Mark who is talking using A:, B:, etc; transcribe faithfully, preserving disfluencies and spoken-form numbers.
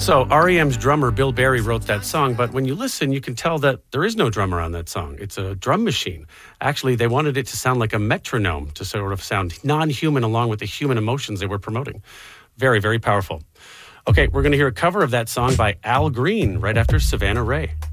A: So R E M's drummer Bill Berry wrote that song, but when you listen, you can tell that there is no drummer on that song. It's a drum machine. Actually, they wanted it to sound like a metronome, to sort of sound non-human along with the human emotions they were promoting. Very, very powerful. Okay, we're going to hear a cover of that song by Al Green right after Savannah Ray.